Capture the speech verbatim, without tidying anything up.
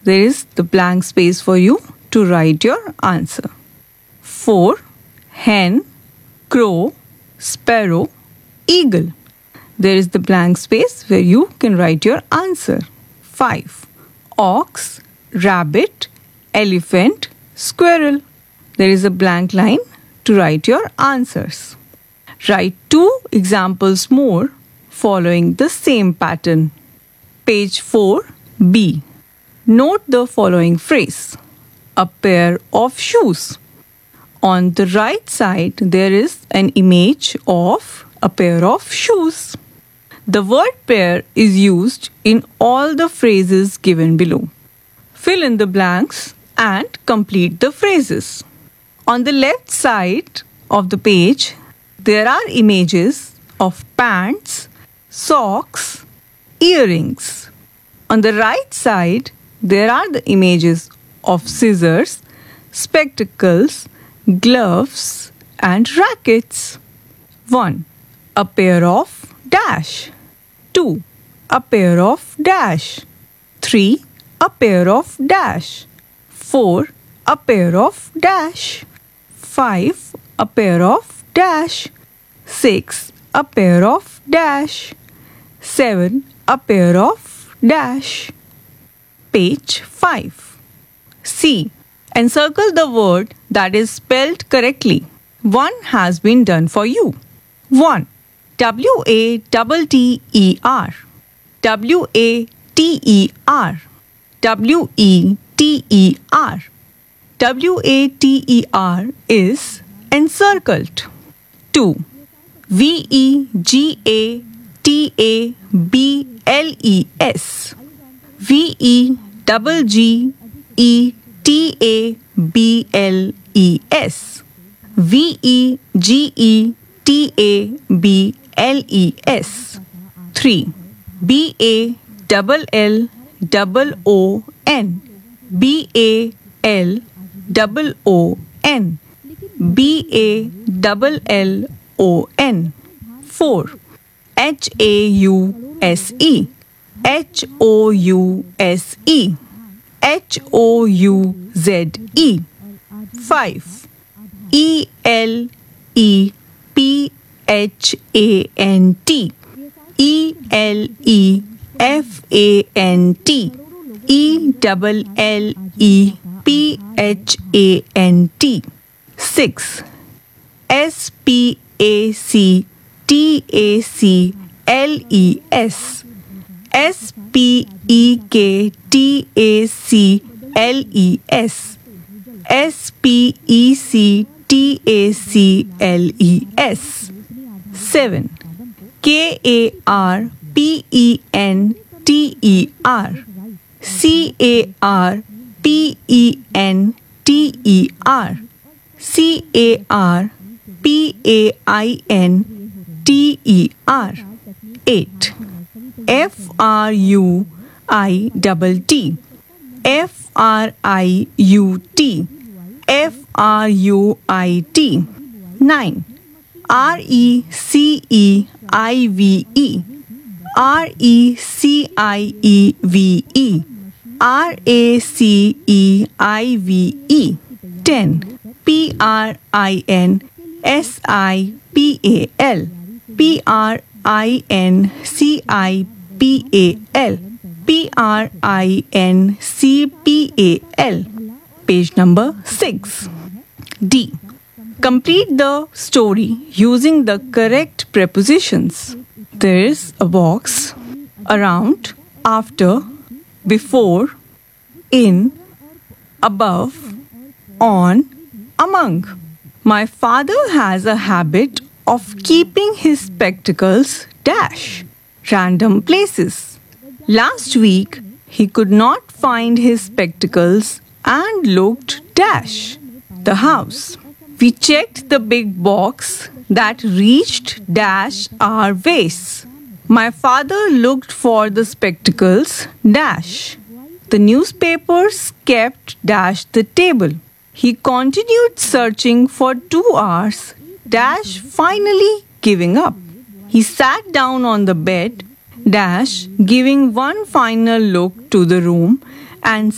there is the blank space for you to write your answer. four. Hen, crow, sparrow, eagle. There is the blank space where you can write your answer. five. Ox, rabbit, elephant, squirrel. There is a blank line to write your answers. Write two examples more following the same pattern. Page four B. Note the following phrase. A pair of shoes. On the right side, there is an image of a pair of shoes. The word pair is used in all the phrases given below. Fill in the blanks and complete the phrases. On the left side of the page, there are images of pants, socks, earrings. On the right side, there are the images of scissors, spectacles, gloves and rackets. one. A pair of dash. two. A pair of dash. three. A pair of dash. four. A pair of dash. five. A pair of dash. six. A pair of dash. seven. A pair of dash. Page five. C. Encircle the word that is spelled correctly. One has been done for you. one. W A T T E R. W A T E R. W E T E R. W A T E R is encircled. two. V E G A T A B L E S. V E G G E T A B L E S. V E G E T A B L E S. three. B A L L O O N. B A L O O N. B A L L O N. four. H A U S E. H O U S E. H O U Z E. five. E L E P H A N T. E L E F A N T. E L L E P H A N T. six. S P A C T A C L E S. S P E K T A C L E S. S P E C T A C L E S. seven. K A R P E N T E R. C A R P E N T E R. C A R P A I N T E R. eight. F R U I T T. F R I U T. F R U I T. nine. R E C E I V E. R E C I E V E. R A C E I V E. ten. P R I N S I P A L. P R I N C I P A L. P R I N C P A L. Page number six. D. Complete the story using the correct prepositions. There is a box around, after, before, in, above, on, among. My father has a habit of keeping his spectacles dash random places. Last week, he could not find his spectacles and looked dash the house. We checked the big box that reached dash our vase. My father looked for the spectacles dash. The newspapers kept dash the table. He continued searching for two hours dash finally giving up. He sat down on the bed dash giving one final look to the room and